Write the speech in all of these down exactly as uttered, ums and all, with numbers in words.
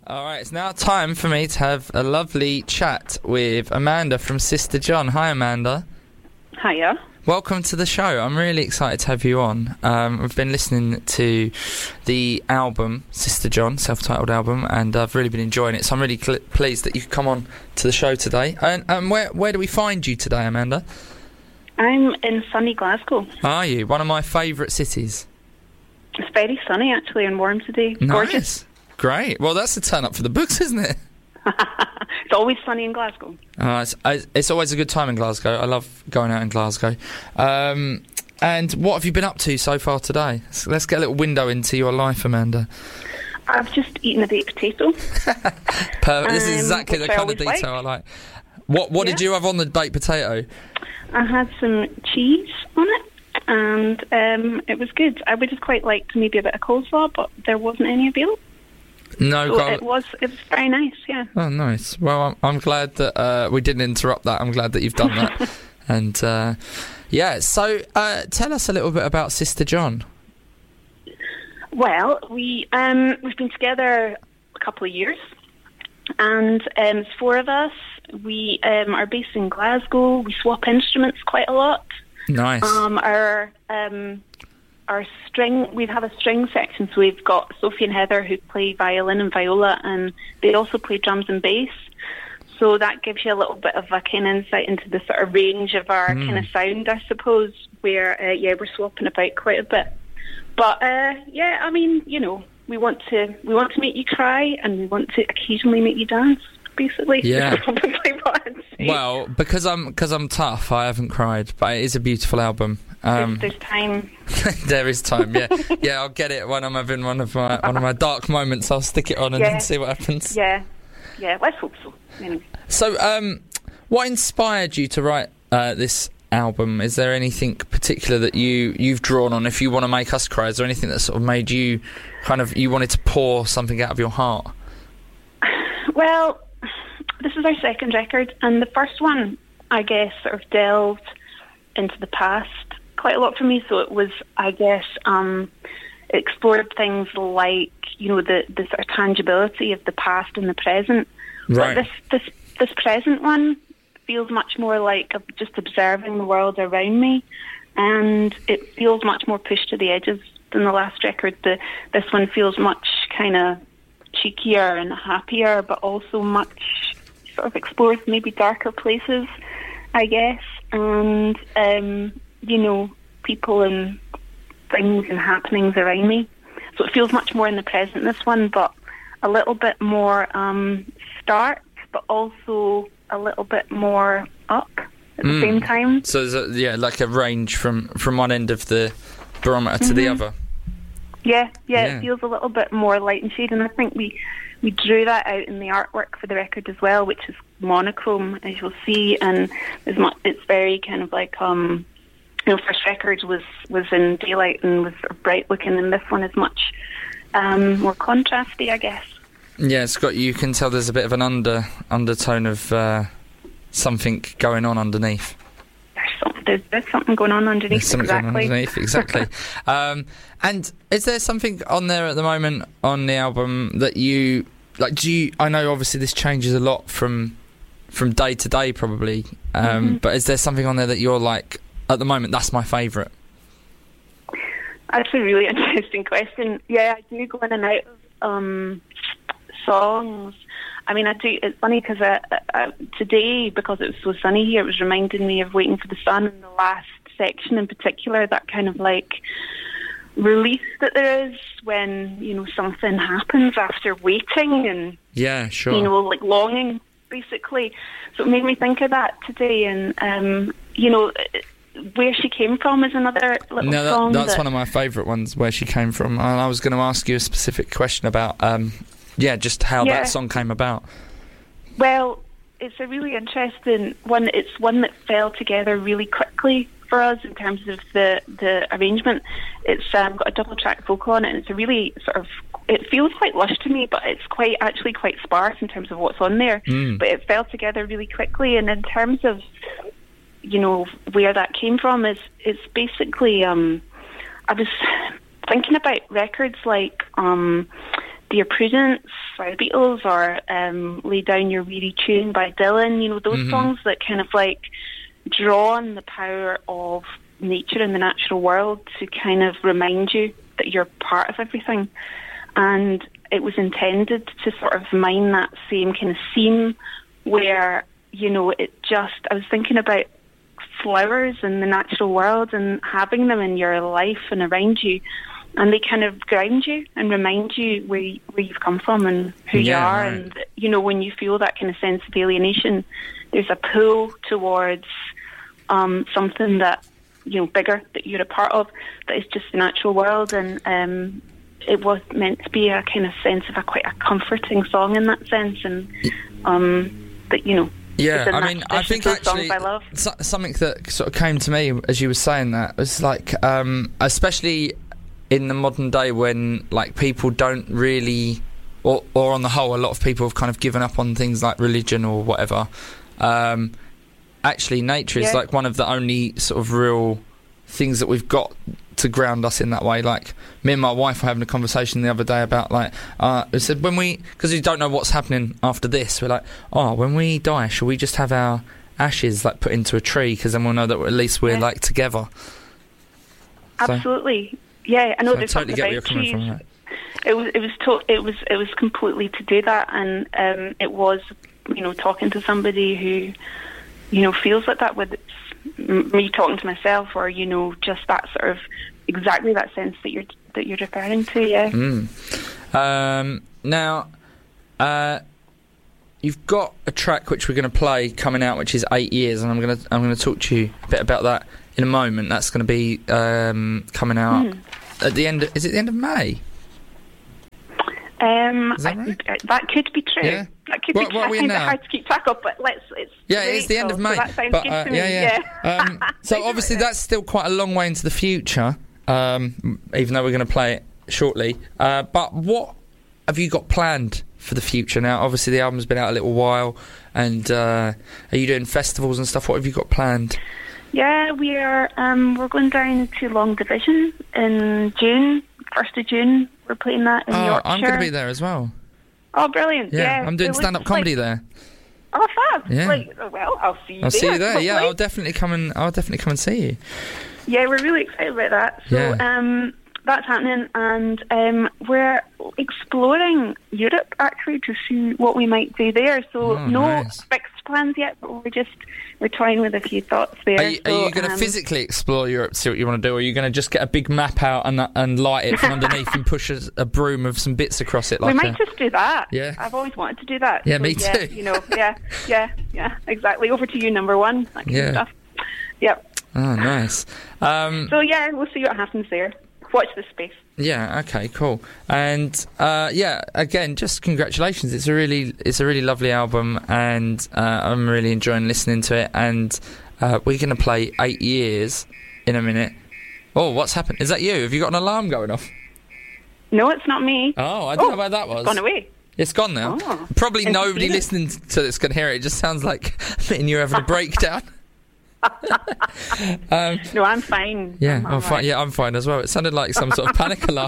All right, it's now time for me to have a lovely chat with Amanda from Sister John. Hi, Amanda. Hiya. Welcome to the show. I'm really excited to have you on. Um, I've been listening to the album, Sister John, self-titled album, and I've really been enjoying it, so I'm really cl- pleased that you could come on to the show today. And, and where, where do we find you today, Amanda? I'm in sunny Glasgow. Are you? One of my favourite cities. It's very sunny, actually, and warm today. Nice. Gorgeous. Great. Well, that's a turn up for the books, isn't it? It's always sunny in Glasgow. Uh, it's, it's always a good time in Glasgow. I love going out in Glasgow. Um, and what have you been up to so far today? So let's get a little window into your life, Amanda. I've just eaten a baked potato. Perfect. Um, this is exactly the I kind of detail like. I like. What What Yeah. did you have on the baked potato? I had some cheese on it, and um, it was good. I would have quite liked maybe a bit of coleslaw, but there wasn't any available. No, So gar- it was it was very nice, yeah. Oh, nice. Well, I'm, I'm glad that uh, we didn't interrupt that. I'm glad that you've done that. and uh, yeah, so uh, tell us a little bit about Sister John. Well, we um, we've been together a couple of years, and um, there's four of us. We um, are based in Glasgow. We swap instruments quite a lot. Nice. Um, our um, our string, we have a string section, so we've got Sophie and Heather who play violin and viola, and they also play drums and bass. So that gives you a little bit of a kind of insight into the sort of range of our Mm. kind of sound, I suppose. Where uh, yeah, we're swapping about quite a bit. But uh, yeah, I mean, you know, we want to we want to make you cry, and we want to occasionally make you dance. Basically, Yeah. is probably what I'd say. Well, because I'm because I'm tough, I haven't cried, but it is a beautiful album. Um, there's, there's time. there is time, yeah, yeah. I'll get it when I'm having one of my one of my dark moments. I'll stick it on and Yeah. then see what happens. Yeah, yeah. Let's hope so. Anyway. So, um, what inspired you to write uh, this album? Is there anything particular that you you've drawn on? If you want to make us cry, is there anything that sort of made you kind of you wanted to pour something out of your heart? Well, this is our second record, and the first one, I guess, sort of delved into the past quite a lot for me. So it was, I guess, um, explored things like, you know, the, the sort of tangibility of the past and the present. Right. But this, this, this present one feels much more like just observing the world around me, and it feels much more pushed to the edges than the last record. The, this one feels much kind of cheekier and happier, but also much sort of explores maybe darker places, I guess, and um, you know, people and things and happenings around me. So it feels much more in the present, this one, but a little bit more um, stark, but also a little bit more up at the Mm. same time. So there's a, yeah, like a range from, from one end of the barometer to the Mhm. other. Yeah, yeah, Yeah. it feels a little bit more light and shade, and I think we we drew that out in the artwork for the record as well, which is monochrome, as you'll see, and it's, much, it's very kind of like um, you know, first record was was in daylight and was sort of bright looking, and this one is much um, more contrasty, I guess. Yeah, it's got you can tell there's a bit of an under undertone of uh, something going on underneath. There's, some, there's, there's something going on underneath. There's something exactly. going on underneath, exactly. um, and is there something on there at the moment on the album that you like? Do you? I know obviously this changes a lot from from day to day, probably. Um, Mm-hmm. But is there something on there that you're like at the moment? That's my favourite. That's a really interesting question. Yeah, I do go in and out of um, songs. I mean, I do. It's funny because uh, uh, today, because it was so sunny here, it was reminding me of Waiting for the Sun, and the last section in particular, that kind of like release that there is when, you know, something happens after waiting and, Yeah, sure. you know, like longing, basically. So it made me think of that today, and, um, you know, Where She Came From is another little no, that, song. that's that, one of my favourite ones. Where She Came From. And I was going to ask you a specific question about, um, yeah, just how Yeah. that song came about. Well, it's a really interesting one. It's one that fell together really quickly for us in terms of the, the arrangement. It's um, got a double track vocal on it, and it's a really sort of, it feels quite lush to me, but it's quite actually quite sparse in terms of what's on there. Mm. But it fell together really quickly, and in terms of, you know, where that came from, is it's basically, um, I was thinking about records like um, Dear Prudence by the Beatles, or um, Lay Down Your Weary Tune by Dylan. You know, those mm-hmm. songs that kind of like draw on the power of nature and the natural world to kind of remind you that you're part of everything. And it was intended to sort of mine that same kind of theme where, you know, it just, I was thinking about flowers in the natural world and having them in your life and around you, and they kind of ground you and remind you where, you, where you've come from and who yeah, you are. right. And, you know, when you feel that kind of sense of alienation, there's a pull towards um, something that, you know, bigger, that you're a part of, that is just the natural world. And um, it was meant to be a kind of sense of a quite a comforting song in that sense. And um, that, you know, yeah, I mean, I think actually I love. So, something that sort of came to me as you were saying that was like, um, especially in the modern day when like people don't really, or, or on the whole, a lot of people have kind of given up on things like religion or whatever. Um, actually, nature is yeah. like one of the only sort of real things that we've got to ground us in that way. Like me and my wife were having a conversation the other day about like uh it said when we, because we don't know what's happening after this, we're like, oh, when we die, should we just have our ashes like put into a tree, because then we'll know that at least we're yeah. like together. Absolutely. So, yeah, I know. so there's I totally something get where you're about coming trees. from. That. It was it was to, it was it was completely to do that, and um, it was, you know, talking to somebody who, you know, feels like that, with me talking to myself, or, you know, just that sort of exactly that sense that you're that you're referring to. Yeah. Mm. Um, now, uh, you've got a track which we're going to play coming out, which is Eight Years, and I'm going to I'm going to talk to you a bit about that in a moment. That's going to be um, coming out mm. at the end. Of, is it the end of May? Um, is that, I, right? I, that could be true. Yeah. That could what, be what true. are we I find now? it hard to keep track of, but let's. It's yeah, it is the end of May. So that sounds but, good uh, to me. yeah, yeah. yeah. um, so obviously that's still quite a long way into the future, um, even though we're going to play it shortly. Uh, but what have you got planned for the future now? Obviously the album's been out a little while, and uh, are you doing festivals and stuff? What have you got planned? Yeah, we are. Um, we're going down to Long Division in June, first of June. We're playing that in oh, Yorkshire. I'm going to be there as well. Oh, brilliant! Yeah, yeah I'm doing stand-up comedy like, there. Oh, fab! Yeah. Like, well, I'll see you I'll there. see you there. Yeah, hopefully. I'll definitely come and I'll definitely come and see you. Yeah, we're really excited about that. So yeah. um, that's happening, and um, we're exploring Europe actually to see what we might do there. So oh, no nice. fixed plans yet, but we're just we're toying with a few thoughts there. Are you, so, you going to um, physically explore Europe to see what you want to do, or are you going to just get a big map out and and light it from underneath and push a, a broom of some bits across it? Like we might a, just do that. Yeah, I've always wanted to do that. Yeah, so, me yeah, too. You know, yeah, yeah, yeah, exactly. Over to you, number one. That kind yeah. of stuff. Yep. Oh, nice. Um, so yeah, we'll see what happens there. Watch this space. Yeah. Okay. Cool. And uh, yeah, again, just congratulations. It's a really, it's a really lovely album, and uh, I'm really enjoying listening to it. And uh, we're going to play Eight Years in a minute. Oh, what's happened? Is that you? Have you got an alarm going off? No, it's not me. Oh, I don't oh, know where that was. It's gone away. It's gone now. Oh. Probably nobody listening to this can hear it. It just sounds like me and you having a breakdown. um, no, I'm fine. Yeah, I'm I'm fine. right. Yeah, I'm fine as well. It sounded like some sort of panic alarm.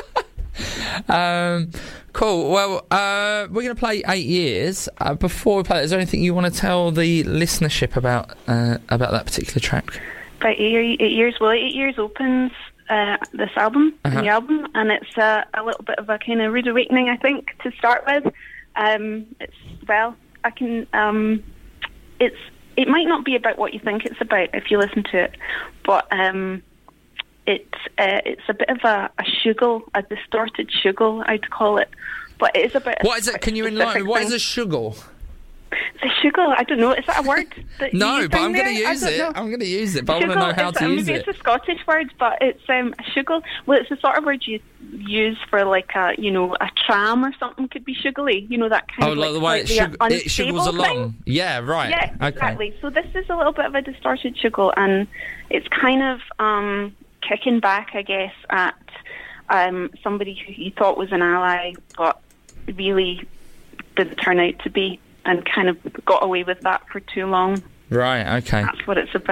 um, cool. Well, uh, we're going to play Eight Years. Uh, before we play it, is there anything you want to tell the listenership about uh, about that particular track? About eight, eight years. Well, Eight Years opens uh, this album, uh-huh. the album, and it's uh, a little bit of a kind of rude awakening, I think, to start with. Um, it's well, I can. Um, it's. It might not be about what you think it's about if you listen to it, but um, it's uh, it's a bit of a, a shuggle, a distorted shuggle, I'd call it. But it is about. What is it? Can you enlighten me? What is a shuggle? It's a shuggle. I don't know. Is that a word? That no, but I'm going to use it. Know. I'm going to use it, but shuggle I want to know how is, to um, use maybe it. It's a Scottish word, but it's um, a shuggle. Well, it's the sort of word you use for like a, you know, a tram or something could be shuggly. You know, that kind oh, of like like the way it, shug- it shuggles along. Thing. Yeah, right. Yeah, okay. exactly. So this is a little bit of a distorted shuggle, and it's kind of um, kicking back, I guess, at um, somebody who you thought was an ally, but really didn't turn out to be, and kind of got away with that for too long. Right, okay. That's what it's about.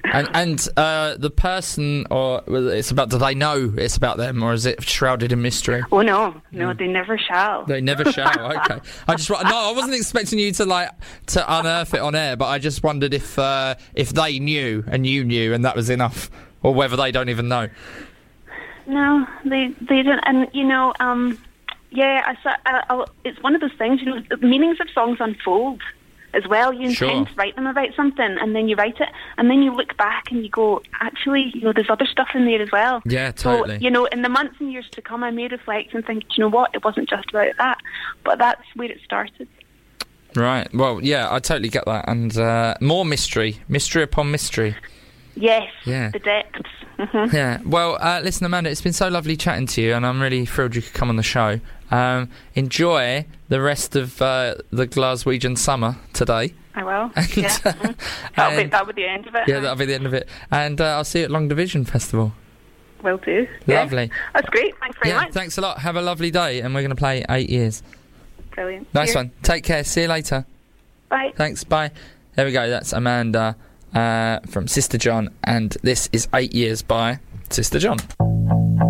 And and uh, the person, or it's about, do they know it's about them, or is it shrouded in mystery? Oh no, no, mm. they never shall. They never shall. Okay. I just no, I wasn't expecting you to like to unearth it on air, but I just wondered if uh, if they knew and you knew, and that was enough, or whether they don't even know. No, they they don't, and you know, um, yeah, I, I, I, it's one of those things. You know, the meanings of songs unfold as well. You intend Sure. to write them about something, and then you write it, and then you look back and you go, actually, you know, there's other stuff in there as well. Yeah, totally. So, you know, in the months and years to come, I may reflect and think, you know what, it wasn't just about that, but that's where it started. Right. Well, yeah, I totally get that, and uh, more mystery, mystery upon mystery. Yes. Yeah. The depths. Mm-hmm. Yeah. Well, uh, listen, Amanda, it's been so lovely chatting to you, and I'm really thrilled you could come on the show. Um, enjoy the rest of uh, the Glaswegian summer today. I will. And, yeah. uh, Mm-hmm. That'll, be, and- that'll be the end of it. Yeah, that'll be the end of it. And uh, I'll see you at Long Division Festival. Will do. Yeah. Lovely. That's great. Thanks very Yeah, much. thanks a lot. Have a lovely day, and we're going to play Eight Years. Brilliant. Nice Cheers. one. Take care. See you later. Bye. Thanks. Bye. There we go. That's Amanda uh, from Sister John, and this is Eight Years by Sister John.